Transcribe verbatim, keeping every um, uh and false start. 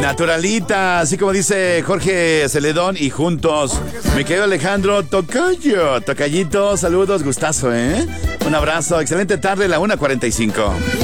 Naturalita, así como dice Jorge Celedón y juntos. Mi querido Alejandro Tocayo, Tocayito, saludos, gustazo, ¿eh? Un abrazo, excelente tarde, la una cuarenta y cinco.